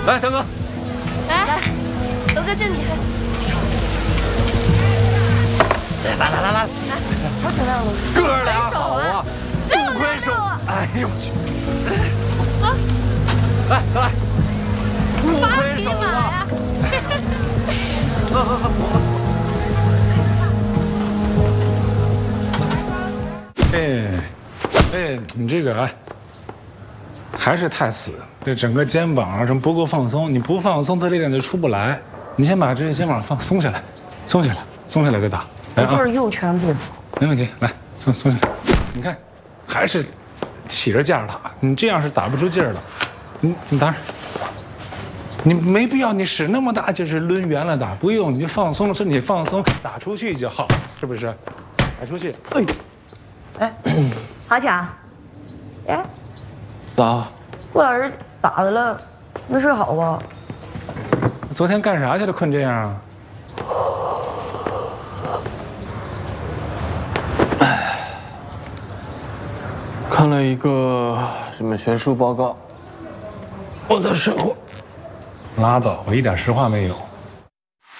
来，大哥， 来，楼哥敬你。 来， 好久没有了， 哥俩好啊，不挥手，哎呦我去！来，不挥手啊！哎，你这个还是太死，这整个肩膀啊什么不够放松，你不放松，它力量就出不来。你先把这个肩膀松下来，松下来再打。 我就是右拳不好。 没问题，来松下来。你看，还是起着架打，你这样是打不出劲儿的。你打，你没必要你使那么大劲是抡圆了打，不用，你就放松了身体，放松打出去就好，是不是？打出去， 哎，阿强，哎， 咋？ 郭老师咋的了？没睡好吧？ 昨天干啥去了？困这样啊？ 看了一个什么学术报告，我才睡会。 拉倒，我一点实话没有。